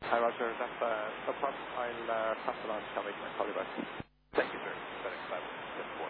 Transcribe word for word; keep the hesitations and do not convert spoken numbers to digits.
Hi, Roger. That's uh, no problem. I'll uh, pass it on to colleague and call you back.